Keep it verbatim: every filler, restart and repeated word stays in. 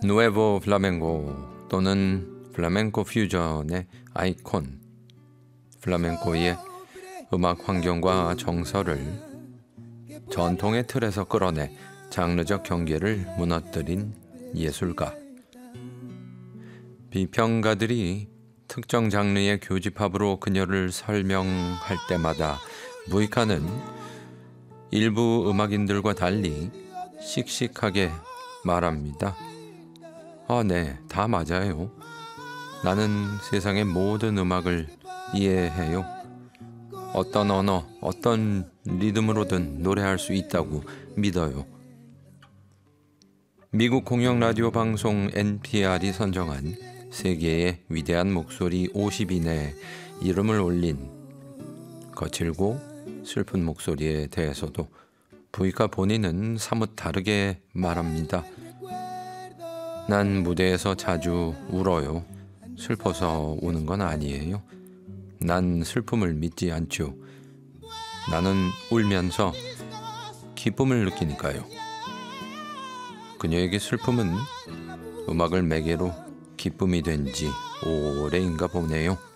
누에보 플라멩고 또는 플라멩코 퓨전의 아이콘, 플라멩코의 음악 환경과 정서를 전통의 틀에서 끌어내 장르적 경계를 무너뜨린 예술가. 비평가들이 특정 장르의 교집합으로 그녀를 설명할 때마다 무이카는 일부 음악인들과 달리 씩씩하게 말합니다. 아, 네, 다 맞아요. 나는 세상의 모든 음악을 이해해요. 어떤 언어, 어떤 리듬으로든 노래할 수 있다고 믿어요. 미국 공영 라디오 방송 엔피알이 선정한 세계의 위대한 목소리 오십 인에 이름을 올린 거칠고 슬픈 목소리에 대해서도 부이카 본인은 사뭇 다르게 말합니다. 난 무대에서 자주 울어요. 슬퍼서 우는 건 아니에요. 난 슬픔을 믿지 않죠. 나는 울면서 기쁨을 느끼니까요. 그녀에게 슬픔은 음악을 매개로 기쁨이 된 지 오래인가 보네요.